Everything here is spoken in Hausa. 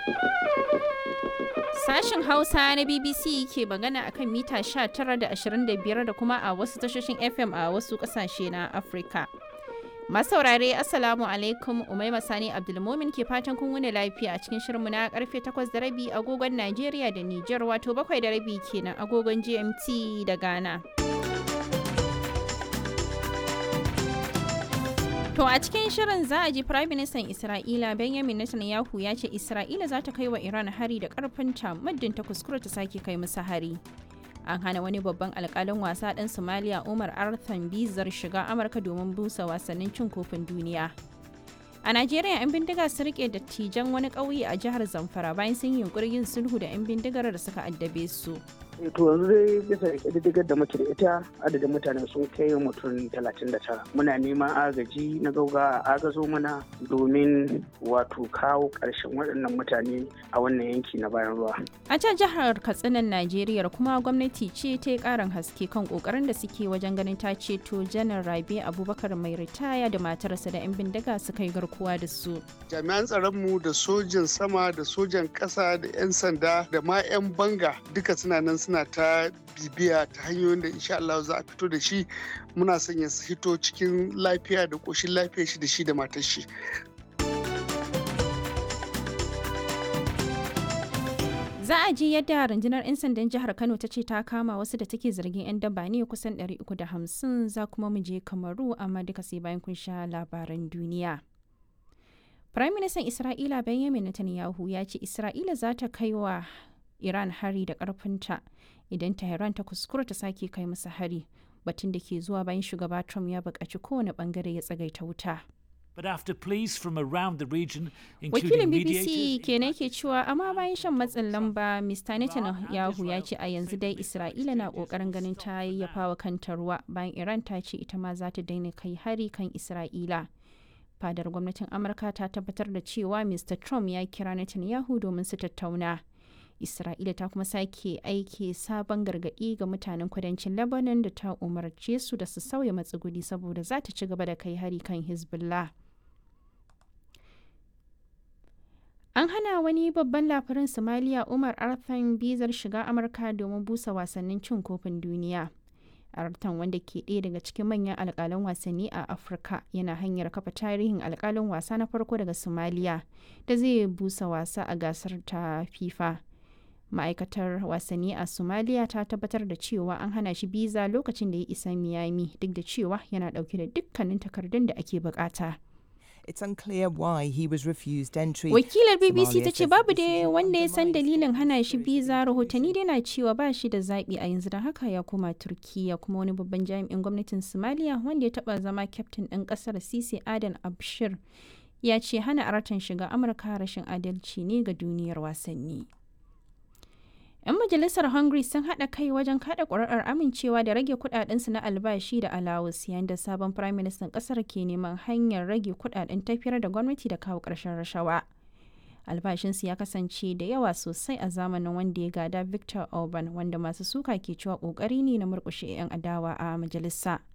Sashen Hausa na BBC ke magana akan mita 19 da 25 da kuma a wasu tashoshin FM a wasu kasashe na Afirka. Masu saurare Assalamu alaikum, Umaima Sani Abdulmumin ke fatan kun wuni lafiya a cikin shirinmu na karfe 8:30 agogon Najeriya da Nijar, wato 7:30 kenan agogon GMT da Ghana. To a cikin shirin za a ji Prime Minister Isra'ila Benjamin Netanyahu ya ce Isra'ila za ta kai wa Iran hari da karfinta muddin ta kuskura ta sake kai musu hari. An hana wani babban alkalin wasa ɗan Somalia Umar Arthan Bizar shiga Amurka domin busa wasannin cin kofin duniya. A Najeriya 'yan bindiga sun rike dattijan wani ƙauye a jihar Zamfara bayan sun yi yunkurin yin sulhu da 'yan bindigar da suka addabe su. To yanzu dai bisa ƙididdigar da muke da ita adadin mutane sun kai mutum 39. Muna neman agaji na gauga a agazo mana domin wato kawo ƙarshen waɗannan mutane a wannan yanki na bayan ruwa. A can jihar Katsinan Najeriya kuma gwamnati ce ta yi ƙarin haske kan ƙoƙarin da suke wajen ganin ta ceto Janar Rabe Abubakar mai ritaya da matarsa da 'yan bindiga suka yi garkuwa da su. Jami'an tsaronmu da sojan sama da sojan ƙasa da 'yan sanda da ma 'yan banga duka suna nan suna ta bibiya ta hanyoyin da insha Allah za a fito da shi. Muna son ya hito cikin lafiya da ƙoshin lafiya shi da shi da matar shi. Za a ji yadda rundunar 'yan sandan jihar Kano ta ce ta kama wasu da take zargin 'yan daba ne kusan 350, za kuma mu je Kamaru amma duka sai bayan kun sha labaran duniya. Prime Minister Isra'ila Benjamin Netanyahu ya ce Isra'ila za ta kai wa Iran hari da ƙarfinta idan Tehran ta kuskura ta sake kai musu hari, batun da ke zuwa bayan shugaba Trump ya buƙaci kowane ɓangare ya tsagaita wuta. But after pleas from around the region, Wakilin including BBC kenan ke cewa amma bayan shan matsin lamba, Mr. Netanyahu ya ce a yanzu dai Isra'ila na ƙoƙarin ganin ta yayyafa wa kanta ruwa bayan Iran ta ce ita ma za ta daina kai hari kan Isra'ila. Fadar gwamnatin Amurka ta tabbatar da cewa Mr. Trump ya kira Netanyahu domin su tattauna. Isra'ila ta kuma sake aike sabon gargaɗi ga mutanen kudancin Lebanon da ta umarce su da su sauya matsuguni saboda za ta ci gaba da kai hari kan Hezbollah. An hana wani babban labarin Somalia Umar Arthan Bizar shiga Amurka domin busa wasannin cin kofin duniya. Arthan, wanda ke ɗaya daga cikin manyan alƙalan wasanni a Afirka, yana hanyar kafa tarihin alƙalin wasa na farko daga Somalia da zai busa wasa a gasar ta FIFA. Ma'aikatar wasanni a Somalia ta tabbatar da cewa an hana shi biza lokacin da ya isa Miami, duk da cewa yana ɗauke da dukkanin takardun da ake bukata. It's unclear why he was refused entry. Wakilar BBC ta ce babu da wanda ya san dalilin hana shi biza. Rahotanni dai na cewa ba shi da zaɓi a yanzu, da haka ya koma Turkiya. Kuma wani babban jami'in gwamnatin Somalia wanda ya taɓa zama kyaftin ɗin ƙasar Sisi Adan Abshir ya ce hana Artan shiga Amurka rashin adalci ne ga duniyar wasanni. 'Yan majalisar Hungary sun haɗa kai wajen kaɗa ƙuri'ar amincewa da rage kuɗaɗensu na albashi da alawus, yayin da sabon Firayim Ministan ƙasar ke neman hanyar rage kuɗaɗen tafiyar da gwamnati da kawo ƙarshen rashawa. Albashinsu ya kasance da yawa sosai a zamanin wanda ya gada Viktor Orban, wanda masu suka ke cewa ƙoƙari ne na murƙushe 'yan adawa a majalisa.